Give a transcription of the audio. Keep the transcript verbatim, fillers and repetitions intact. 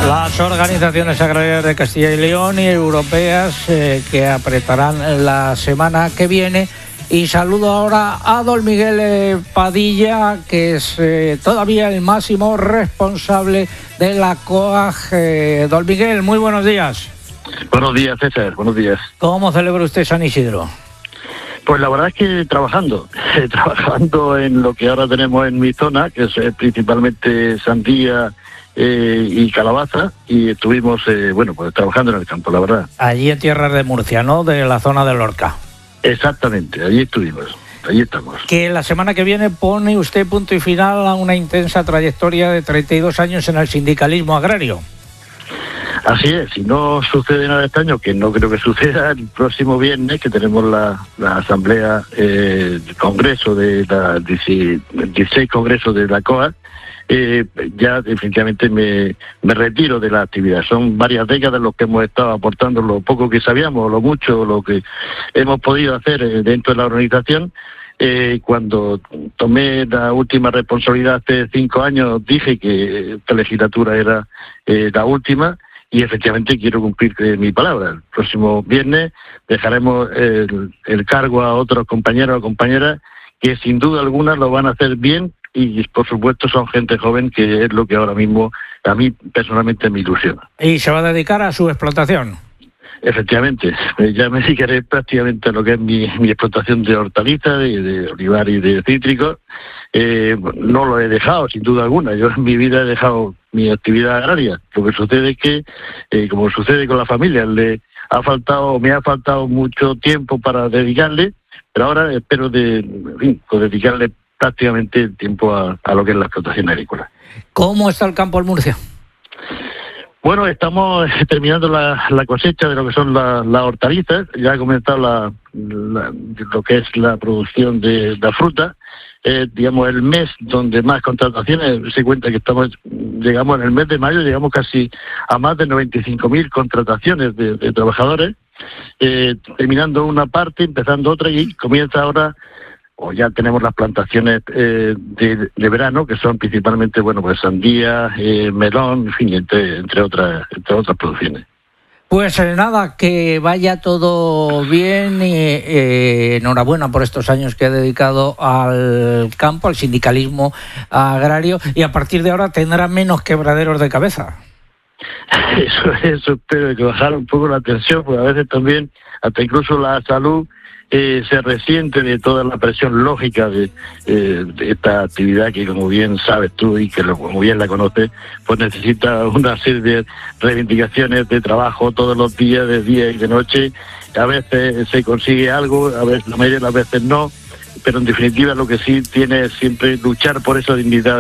Las organizaciones agrarias de Castilla y León y europeas eh, que apretarán la semana que viene. Y saludo ahora a don Miguel eh, Padilla, que es eh, todavía el máximo responsable de la COAG. Eh, don Miguel, muy buenos días. Buenos días, César, buenos días. ¿Cómo celebra usted San Isidro? Pues la verdad es que trabajando, eh, trabajando en lo que ahora tenemos en mi zona, que es eh, principalmente sandía eh, y calabaza, y estuvimos, eh, bueno, pues trabajando en el campo, la verdad. Allí en tierras de Murcia, ¿no? De la zona de Lorca. Exactamente, allí estuvimos, allí estamos. Que la semana que viene pone usted punto y final a una intensa trayectoria de treinta y dos años en el sindicalismo agrario. Así es, si no sucede nada este año, que no creo que suceda, el próximo viernes que tenemos la, la asamblea, eh, el congreso de la dieciséis congreso de la COAG, eh, ya definitivamente me, me retiro de la actividad. Son varias décadas los que hemos estado aportando lo poco que sabíamos, lo mucho, lo que hemos podido hacer dentro de la organización. Eh, cuando tomé la última responsabilidad hace cinco años, dije que esta legislatura era eh, la última. Y efectivamente quiero cumplir eh, mi palabra. El próximo viernes dejaremos el, el cargo a otros compañeros o compañeras que sin duda alguna lo van a hacer bien y por supuesto son gente joven, que es lo que ahora mismo a mí personalmente me ilusiona. ¿Y se va a dedicar a su explotación? Efectivamente, ya me dedicaré prácticamente a lo que es mi, mi explotación de hortalizas, de, de olivar y de cítricos. Eh, no lo he dejado, sin duda alguna. Yo en mi vida he dejado mi actividad agraria. Lo que sucede es que, eh, como sucede con la familia, le ha faltado, me ha faltado mucho tiempo para dedicarle, pero ahora espero de, en fin, pues dedicarle prácticamente tiempo a, a lo que es la explotación agrícola. ¿Cómo está el campo en Murcia? Bueno, estamos terminando la, la cosecha de lo que son las la hortalizas. Ya ha comenzado la, la, lo que es la producción de la fruta. Eh, digamos, el mes donde más contrataciones, se cuenta que estamos, llegamos en el mes de mayo, llegamos casi a más de noventa y cinco mil contrataciones de, de trabajadores, eh, terminando una parte, empezando otra, y comienza ahora, o ya tenemos las plantaciones eh, de, de verano, que son principalmente, bueno, pues sandía, eh, melón, en fin, entre, entre otras, entre otras producciones. Pues eh, nada, que vaya todo bien y eh, enhorabuena por estos años que ha dedicado al campo, al sindicalismo agrario, y a partir de ahora tendrá menos quebraderos de cabeza. Eso, eso espero, que bajar un poco la tensión, porque a veces también, hasta incluso la salud, Eh, se resiente de toda la presión lógica de, eh, de esta actividad que, como bien sabes tú y que lo, como bien la conoces, pues necesita una serie de reivindicaciones de trabajo todos los días, de día y de noche. A veces se consigue algo, a veces, la mayoría de las veces no, pero en definitiva lo que sí tiene es siempre luchar por esa dignidad